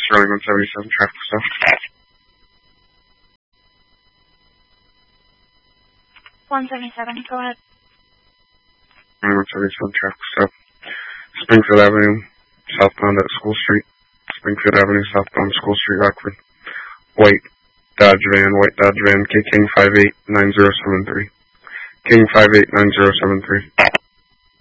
Sterling 177, traffic stop. 177, go ahead. 177, traffic stop. Springfield Avenue, southbound at School Street. Springfield Avenue, southbound School Street, Rockford. White Dodge van, K King 589073. King 589073.